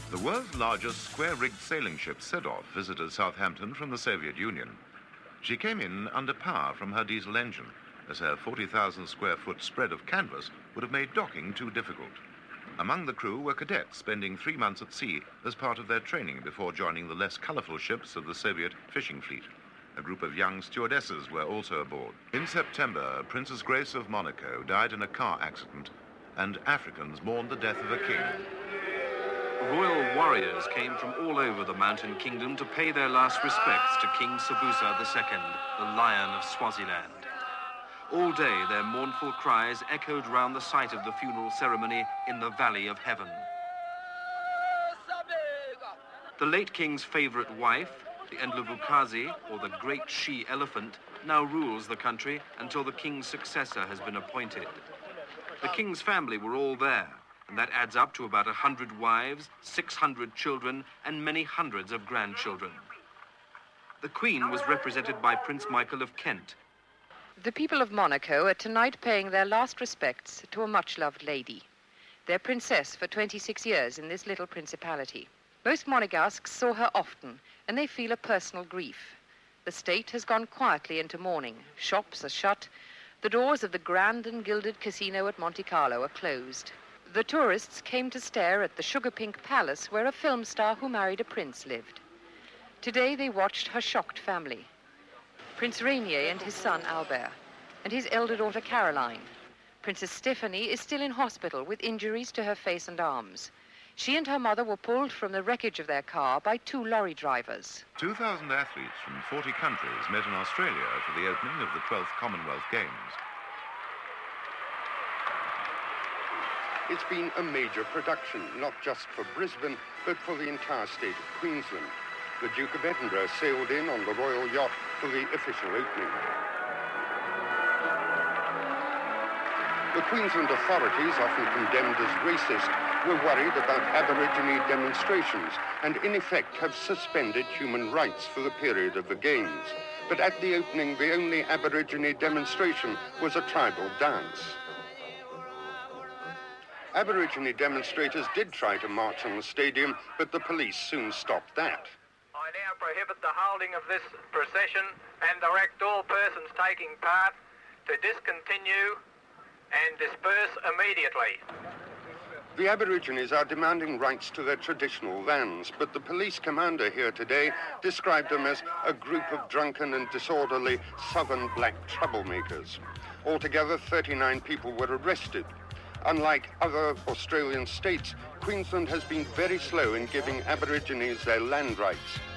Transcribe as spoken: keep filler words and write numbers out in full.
The world's largest square-rigged sailing ship, Sedov, visited Southampton from the Soviet Union. She came in under power from her diesel engine, as her forty thousand square foot spread of canvas would have made docking too difficult. Among the crew were cadets spending three months at sea as part of their training before joining the less colourful ships of the Soviet fishing fleet. A group of young stewardesses were also aboard. In September, Princess Grace of Monaco died in a car accident, and Africans mourned the death of a king. Royal warriors came from all over the mountain kingdom to pay their last respects to King Sobusa the Second, the Lion of Swaziland. All day, their mournful cries echoed round the site of the funeral ceremony in the Valley of Heaven. The late king's favourite wife, the Ndlovukazi, or the Great She-Elephant, now rules the country until the king's successor has been appointed. The king's family were all there, and that adds up to about a hundred wives, six hundred children, and many hundreds of grandchildren. The Queen was represented by Prince Michael of Kent. The people of Monaco are tonight paying their last respects to a much-loved lady, their princess for twenty-six years in this little principality. Most Monegasques saw her often, and they feel a personal grief. The state has gone quietly into mourning. Shops are shut. The doors of the grand and gilded casino at Monte Carlo are closed. The tourists came to stare at the Sugar Pink Palace where a film star who married a prince lived. Today they watched her shocked family. Prince Rainier and his son Albert, and his elder daughter Caroline. Princess Stephanie is still in hospital with injuries to her face and arms. She and her mother were pulled from the wreckage of their car by two lorry drivers. two thousand athletes from forty countries met in Australia for the opening of the twelfth Commonwealth Games. It's been a major production, not just for Brisbane, but for the entire state of Queensland. The Duke of Edinburgh sailed in on the royal yacht for the official opening. The Queensland authorities, often condemned as racist, were worried about Aborigine demonstrations and in effect have suspended human rights for the period of the Games. But at the opening, the only Aborigine demonstration was a tribal dance. Aborigine demonstrators did try to march on the stadium, but the police soon stopped that. I now prohibit the holding of this procession and direct all persons taking part to discontinue and disperse immediately. The Aborigines are demanding rights to their traditional lands, but the police commander here today described them as a group of drunken and disorderly southern black troublemakers. Altogether, thirty-nine people were arrested. Unlike other Australian states, Queensland has been very slow in giving Aborigines their land rights.